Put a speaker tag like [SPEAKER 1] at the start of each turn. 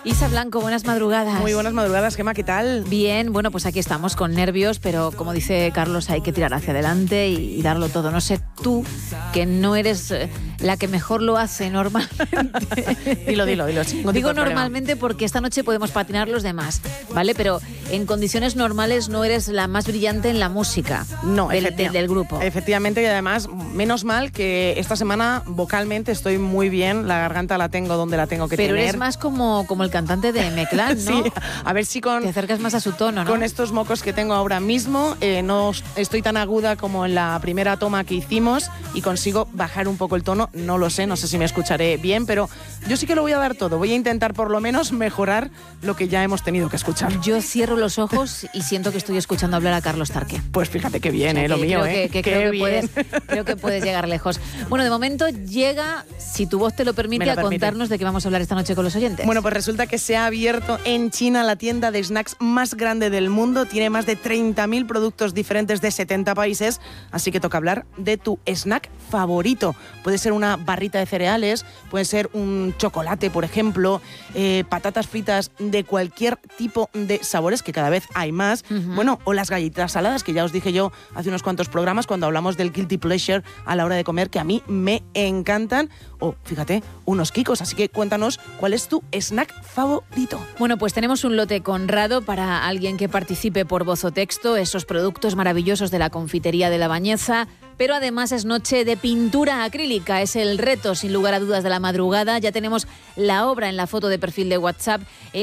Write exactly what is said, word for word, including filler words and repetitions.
[SPEAKER 1] Isa Blanco, buenas madrugadas.
[SPEAKER 2] Muy buenas madrugadas, Gemma, ¿qué tal?
[SPEAKER 1] Bien, bueno, pues aquí estamos con nervios, pero como dice Carlos, hay que tirar hacia adelante y, y darlo todo. No sé tú, que no eres la que mejor lo hace normalmente.
[SPEAKER 2] Dilo, dilo, dilo. No
[SPEAKER 1] Digo normalmente porque esta noche podemos patinar los demás, ¿vale? Pero en condiciones normales no eres la más brillante en la música
[SPEAKER 2] no,
[SPEAKER 1] del, del, del grupo.
[SPEAKER 2] Efectivamente, y además, menos mal que esta semana vocalmente estoy muy bien, la garganta la tengo donde la tengo que
[SPEAKER 1] pero
[SPEAKER 2] tener.
[SPEAKER 1] Pero eres más como, como el cantante de M-Clan, ¿no?
[SPEAKER 2] Sí, a ver si con...
[SPEAKER 1] Te acercas más a su tono, ¿no?
[SPEAKER 2] Con estos mocos que tengo ahora mismo, eh, no estoy tan aguda como en la primera toma que hicimos y consigo bajar un poco el tono, no lo sé, no sé si me escucharé bien, pero yo sí que lo voy a dar todo, voy a intentar por lo menos mejorar lo que ya hemos tenido que escuchar.
[SPEAKER 1] Yo cierro los ojos y siento que estoy escuchando hablar a Carlos Tarque.
[SPEAKER 2] Pues fíjate qué bien, o sea, eh, lo
[SPEAKER 1] que
[SPEAKER 2] mío,
[SPEAKER 1] creo
[SPEAKER 2] eh.
[SPEAKER 1] Que, que creo, que puedes, creo que puedes llegar lejos. Bueno, de momento llega, si tu voz te lo permite,
[SPEAKER 2] lo
[SPEAKER 1] a
[SPEAKER 2] permite.
[SPEAKER 1] contarnos de qué vamos a hablar esta noche con los oyentes.
[SPEAKER 2] Bueno, pues resulta que se ha abierto en China la tienda de snacks más grande del mundo. Tiene más de treinta mil productos diferentes de setenta países, así que toca hablar de tu snack favorito. Puede ser una barrita de cereales, puede ser un chocolate, por ejemplo, eh, patatas fritas de cualquier tipo de sabores, que cada vez hay más. Uh-huh. Bueno, o las galletitas saladas, que ya os dije yo hace unos cuantos programas cuando hablamos del guilty pleasure a la hora de comer, que a mí me encantan. O, fíjate, unos Kikos. Así que cuéntanos cuál es tu snack favorito.
[SPEAKER 1] Bueno, pues tenemos un lote Conrado para alguien que participe por voz o texto, esos productos maravillosos de la confitería de La Bañeza, pero además es noche de pintura acrílica, es el reto sin lugar a dudas de la madrugada. Ya tenemos la obra en la foto de perfil de WhatsApp.